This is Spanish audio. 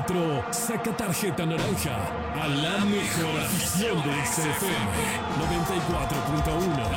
árbitro saca tarjeta naranja a la mejor afición de XFM 94.1.